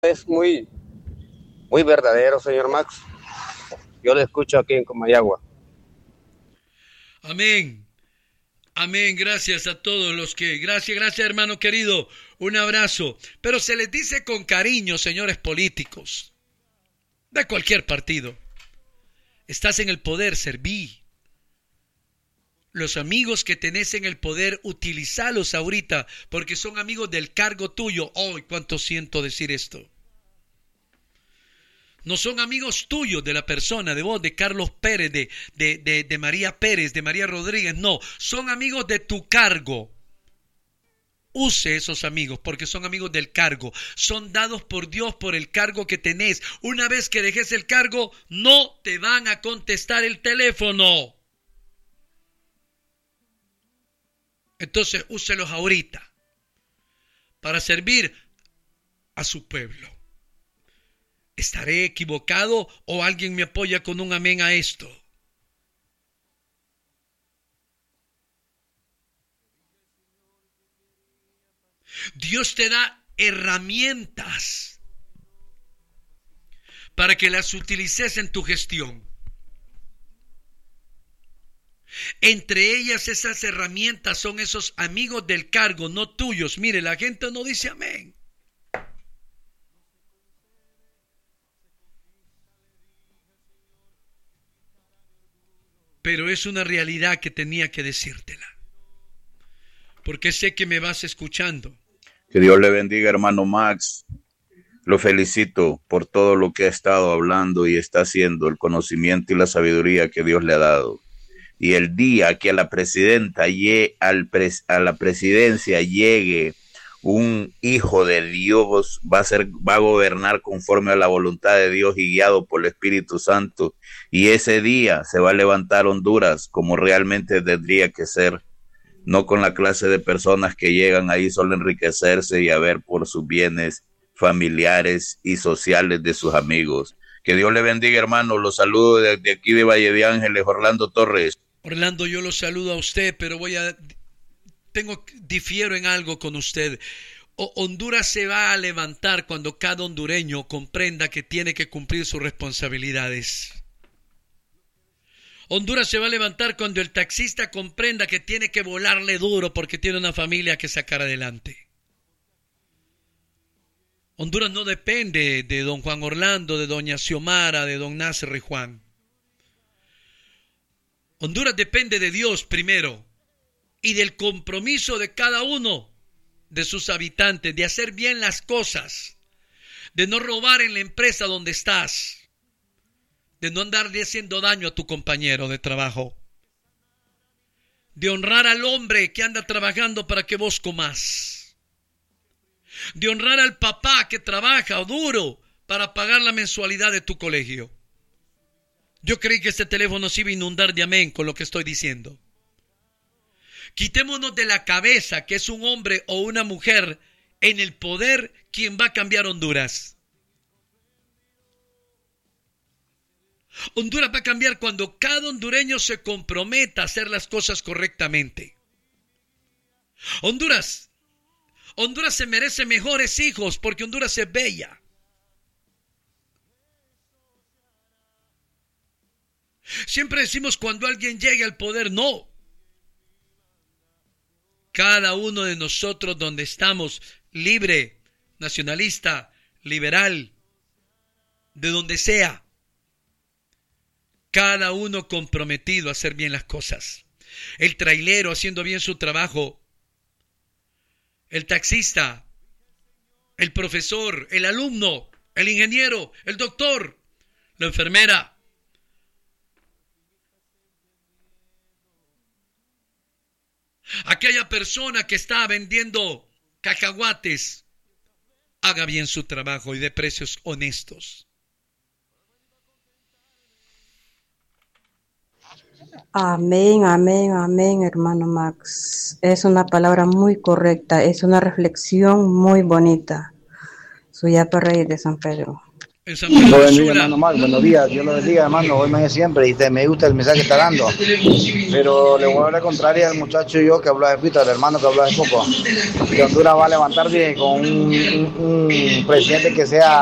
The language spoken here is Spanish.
Es muy verdadero, señor Max. Yo le escucho aquí en Comayagua. Amén. Amén. Gracias a todos los que... Gracias, hermano querido. Un abrazo. Pero se les dice con cariño, señores políticos, de cualquier partido. Estás en el poder, serví. Los amigos que tenés en el poder, utilizalos ahorita, porque son amigos del cargo tuyo. ¡Ay, cuánto siento decir esto! No son amigos tuyos de la persona, de vos, de Carlos Pérez, de María Pérez, de María Rodríguez. No, son amigos de tu cargo. Use esos amigos porque son amigos del cargo. Son dados por Dios por el cargo que tenés. Una vez que dejes el cargo, no te van a contestar el teléfono. Entonces, úselos ahorita para servir a su pueblo. ¿Estaré equivocado o alguien me apoya con un amén a esto? Dios te da herramientas para que las utilices en tu gestión. Entre ellas, esas herramientas son esos amigos del cargo, no tuyos. Mire, la gente no dice amén. Pero es una realidad que tenía que decírtela. Porque sé que me vas escuchando. Que Dios le bendiga, hermano Max. Lo felicito por todo lo que ha estado hablando y está haciendo, el conocimiento y la sabiduría que Dios le ha dado. Y el día que a la presidenta a la presidencia llegue un hijo de Dios, va a gobernar conforme a la voluntad de Dios y guiado por el Espíritu Santo. Y ese día se va a levantar Honduras como realmente tendría que ser, no con la clase de personas que llegan ahí solo a enriquecerse y a ver por sus bienes familiares y sociales de sus amigos. Que Dios le bendiga, hermano. Los saludo desde aquí de Valle de Ángeles, Orlando Torres. Orlando, yo lo saludo a usted, pero difiero en algo con usted. Honduras se va a levantar cuando cada hondureño comprenda que tiene que cumplir sus responsabilidades. Honduras se va a levantar cuando el taxista comprenda que tiene que volarle duro porque tiene una familia que sacar adelante. Honduras no depende de don Juan Orlando, de doña Xiomara, de don Nasser y Juan. Honduras depende de Dios primero y del compromiso de cada uno de sus habitantes, de hacer bien las cosas, de no robar en la empresa donde estás, de no andarle haciendo daño a tu compañero de trabajo, de honrar al hombre que anda trabajando para que vos comás, de honrar al papá que trabaja duro para pagar la mensualidad de tu colegio. Yo creí que este teléfono se iba a inundar de amén con lo que estoy diciendo. Quitémonos de la cabeza que es un hombre o una mujer en el poder quien va a cambiar Honduras. Honduras va a cambiar cuando cada hondureño se comprometa a hacer las cosas correctamente. Honduras se merece mejores hijos porque Honduras es bella. Siempre decimos cuando alguien llegue al poder, no. Cada uno de nosotros donde estamos, libre, nacionalista, liberal, de donde sea, cada uno comprometido a hacer bien las cosas. El trailero haciendo bien su trabajo, el taxista, el profesor, el alumno, el ingeniero, el doctor, la enfermera. Aquella persona que está vendiendo cacahuates, haga bien su trabajo y de precios honestos. Amén, amén, amén, hermano Max. Es una palabra muy correcta, es una reflexión muy bonita. Suya para Rey de San Pedro. En San Pedro Dios de bendiga, Sula. hermano Max, buenos días, Dios lo bendiga, hermano, hoy me siempre y me gusta el mensaje que está dando, pero le voy a hablar contraria al muchacho y yo que habló hace poco, al hermano que habló hace poco, que Honduras va a levantar bien con un presidente que sea